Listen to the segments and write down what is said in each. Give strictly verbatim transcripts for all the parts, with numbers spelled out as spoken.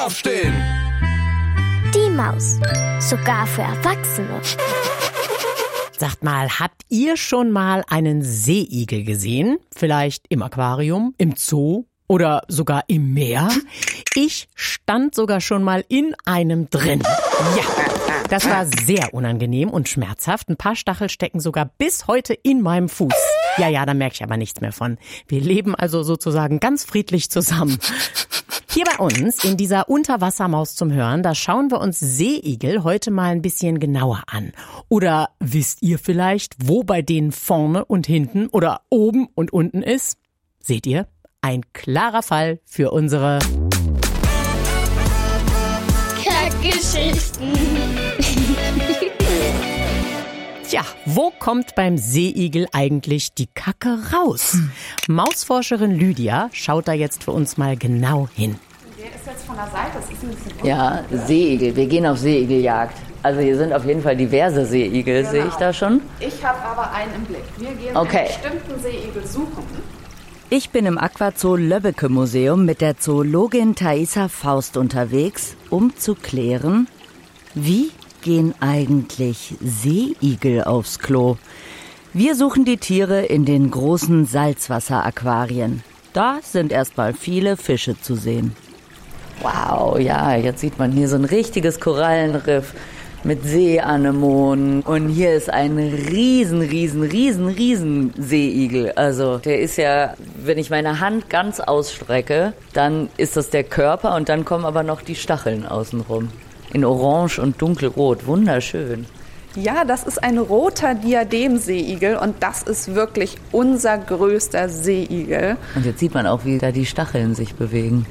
Aufstehen! Die Maus. Sogar für Erwachsene. Sagt mal, habt ihr schon mal einen Seeigel gesehen? Vielleicht im Aquarium, im Zoo oder sogar im Meer? Ich stand sogar schon mal in einem drin. Ja, das war sehr unangenehm und schmerzhaft. Ein paar Stachel stecken sogar bis heute in meinem Fuß. Ja, ja, da merke ich aber nichts mehr von. Wir leben also sozusagen ganz friedlich zusammen. Hier bei uns in dieser Unterwassermaus zum Hören, da schauen wir uns Seeigel heute mal ein bisschen genauer an. Oder wisst ihr vielleicht, wo bei denen vorne und hinten oder oben und unten ist? Seht ihr? Ein klarer Fall für unsere Kackgeschichten. Tja, wo kommt beim Seeigel eigentlich die Kacke raus? Mausforscherin Lydia schaut da jetzt für uns mal genau hin. Der ist jetzt von der Seite, das ist ein bisschen Ja, Seeigel. Wir gehen auf Seeigeljagd. Also hier sind auf jeden Fall diverse Seeigel, Genau. sehe ich da schon. Ich habe aber einen im Blick. Wir gehen Okay. einen bestimmten Seeigel suchen. Ich bin im Aquazoo Löbbecke Museum mit der Zoologin Thaisa Faust unterwegs, um zu klären, wie gehen eigentlich Seeigel aufs Klo? Wir suchen die Tiere in den großen Salzwasseraquarien. Da sind erstmal viele Fische zu sehen. Wow, ja, jetzt sieht man hier so ein richtiges Korallenriff mit Seeanemonen. Und hier ist ein riesen, riesen, riesen, riesen Seeigel. Also der ist ja, wenn ich meine Hand ganz ausstrecke, dann ist das der Körper und dann kommen aber noch die Stacheln außenrum. In Orange und Dunkelrot. Wunderschön. Ja, das ist ein roter Diademseeigel und das ist wirklich unser größter Seeigel. Und jetzt sieht man auch, wie da die Stacheln sich bewegen.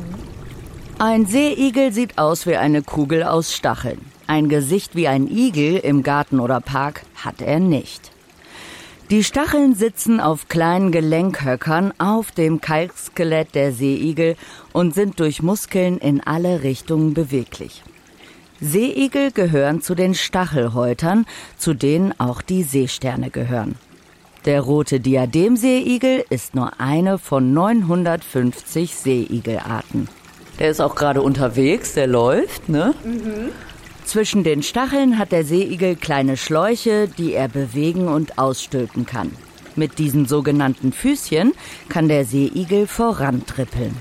Ein Seeigel sieht aus wie eine Kugel aus Stacheln. Ein Gesicht wie ein Igel im Garten oder Park hat er nicht. Die Stacheln sitzen auf kleinen Gelenkhöckern auf dem Kalkskelett der Seeigel und sind durch Muskeln in alle Richtungen beweglich. Seeigel gehören zu den Stachelhäutern, zu denen auch die Seesterne gehören. Der rote Diademseeigel ist nur eine von neunhundertfünfzig Seeigelarten. Der ist auch gerade unterwegs, der läuft, ne? Mhm. Zwischen den Stacheln hat der Seeigel kleine Schläuche, die er bewegen und ausstülpen kann. Mit diesen sogenannten Füßchen kann der Seeigel vorantrippeln.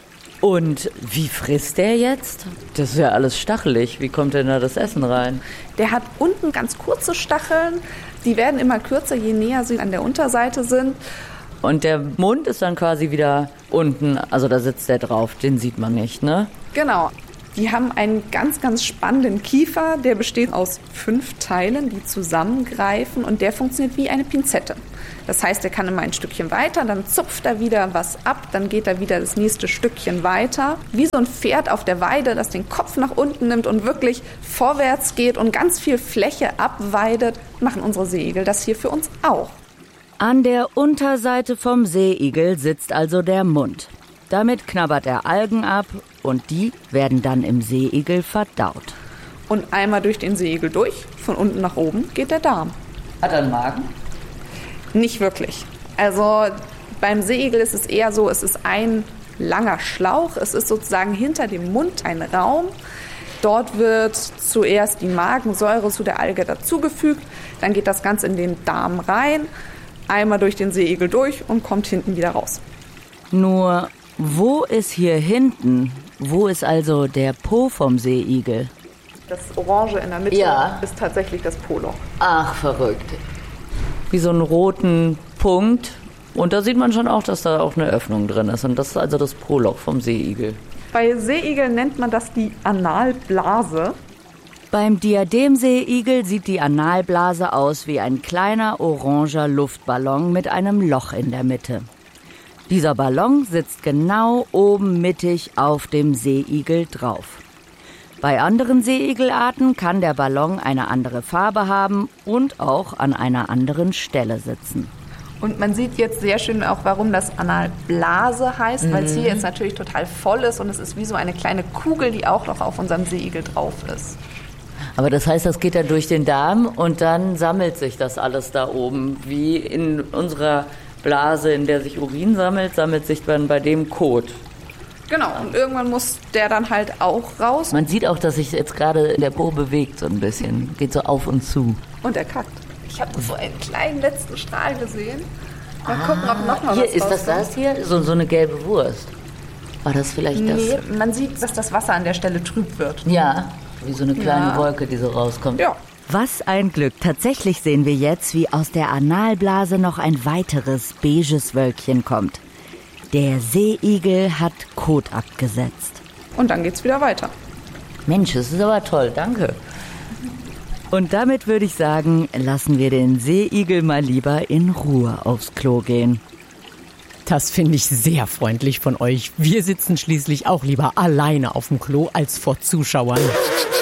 Und wie frisst der jetzt? Das ist ja alles stachelig. Wie kommt denn da das Essen rein? Der hat unten ganz kurze Stacheln. Die werden immer kürzer, je näher sie an der Unterseite sind. Und der Mund ist dann quasi wieder unten, also da sitzt der drauf, den sieht man nicht, ne? Genau. Die haben einen ganz, ganz spannenden Kiefer. Der besteht aus fünf Teilen, die zusammengreifen und der funktioniert wie eine Pinzette. Das heißt, er kann immer ein Stückchen weiter, dann zupft er wieder was ab, dann geht er wieder das nächste Stückchen weiter. Wie so ein Pferd auf der Weide, das den Kopf nach unten nimmt und wirklich vorwärts geht und ganz viel Fläche abweidet, machen unsere Seeigel das hier für uns auch. An der Unterseite vom Seeigel sitzt also der Mund. Damit knabbert er Algen ab und die werden dann im Seeigel verdaut. Und einmal durch den Seeigel durch, von unten nach oben, geht der Darm. Hat er einen Magen? Nicht wirklich. Also beim Seeigel ist es eher so, es ist ein langer Schlauch. Es ist sozusagen hinter dem Mund ein Raum. Dort wird zuerst die Magensäure zu der Alge dazugefügt. Dann geht das Ganze in den Darm rein, einmal durch den Seeigel durch und kommt hinten wieder raus. Nur, wo ist hier hinten? Wo ist also der Po vom Seeigel? Das Orange in der Mitte Ja. ist tatsächlich das Po-Loch. Ach, verrückt. Wie so einen roten Punkt. Und da sieht man schon auch, dass da auch eine Öffnung drin ist. Und das ist also das Po-Loch vom Seeigel. Bei Seeigeln nennt man das die Analblase. Beim Diademseeigel sieht die Analblase aus wie ein kleiner oranger Luftballon mit einem Loch in der Mitte. Dieser Ballon sitzt genau oben mittig auf dem Seeigel drauf. Bei anderen Seeigelarten kann der Ballon eine andere Farbe haben und auch an einer anderen Stelle sitzen. Und man sieht jetzt sehr schön auch, warum das Analblase heißt, mhm. weil es hier jetzt natürlich total voll ist und es ist wie so eine kleine Kugel, die auch noch auf unserem Seeigel drauf ist. Aber das heißt, das geht dann durch den Darm und dann sammelt sich das alles da oben. Wie in unserer Blase, in der sich Urin sammelt, sammelt sich dann bei dem Kot. Genau, und irgendwann muss der dann halt auch raus. Man sieht auch, dass sich jetzt gerade der Po bewegt so ein bisschen. Geht so auf und zu. Und er kackt. Ich habe so einen kleinen letzten Strahl gesehen. Mal ah, gucken, ob noch mal hier, was ist das das hier? So, so eine gelbe Wurst. War das vielleicht nee, das? Nee, man sieht, dass das Wasser an der Stelle trüb wird. Ja, wie so eine kleine ja. Wolke, die so rauskommt. Ja. Was ein Glück. Tatsächlich sehen wir jetzt, wie aus der Analblase noch ein weiteres beiges Wölkchen kommt. Der Seeigel hat Kot abgesetzt. Und dann geht's wieder weiter. Mensch, das ist aber toll, danke. Und damit würde ich sagen, lassen wir den Seeigel mal lieber in Ruhe aufs Klo gehen. Das finde ich sehr freundlich von euch. Wir sitzen schließlich auch lieber alleine auf dem Klo als vor Zuschauern.